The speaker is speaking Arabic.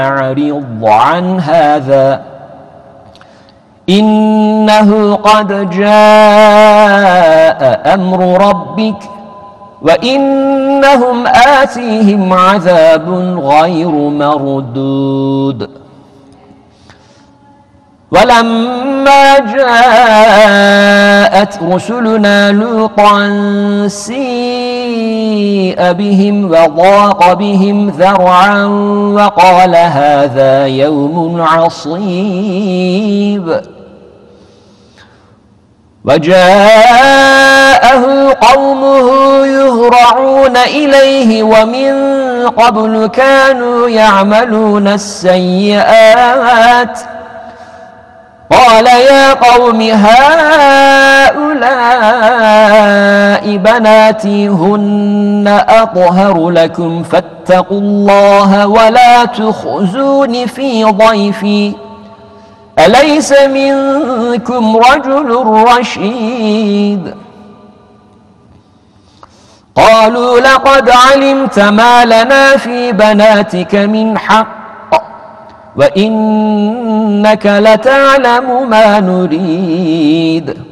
أعرض عن هذا إنه قد جاء أمر ربك وإنهم آتيهم عذاب غير مردود ولما جاءت رسلنا لوطا سيء بهم وضاق بهم ذرعا وقال هذا يوم عصيب وجاءه قومه يهرعون إليه ومن قبل كانوا يعملون السيئات قال يا قوم هؤلاء بناتي هن أطهر لكم فاتقوا الله ولا تخزون في ضيفي أليس منكم رجل رشيد قالوا لقد علمت ما لنا في بناتك من حق وإنك لتعلم ما نريد